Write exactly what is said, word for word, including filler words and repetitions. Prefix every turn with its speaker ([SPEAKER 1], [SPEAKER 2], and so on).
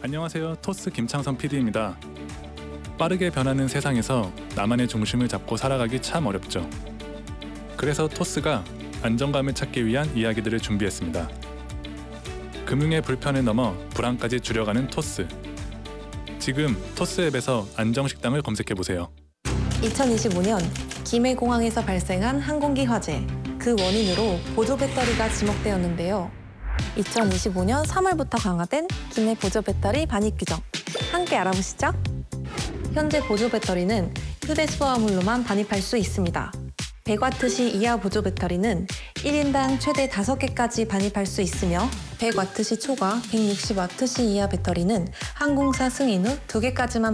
[SPEAKER 1] 안녕하세요. 토스 김창선 피디입니다. 빠르게 변하는 세상에서 나만의 중심을 잡고 살아가기 참 어렵죠. 그래서 토스가 안정감을 찾기 위한 이야기들을 준비했습니다. 금융의 불편을 넘어 불안까지 줄여가는 토스. 지금 토스 앱에서 안정식당을 검색해보세요.
[SPEAKER 2] 이천이십오 년 김해공항에서 발생한 항공기 화재. 그 원인으로 보조 배터리가 지목되었는데요. 이천이십오 년 삼월부터 강화된 기내 보조 배터리 반입 규정. 함께 알아보시죠. 현재 보조 배터리는 휴대 수화물로만 반입할 수 있습니다. 백 와트시 이하 보조 배터리는 일 인당 최대 다섯 개까지 반입할 수 있으며 백 와트시 초과 백육십 와트시 이하 배터리는 항공사 승인 후 두 개까지만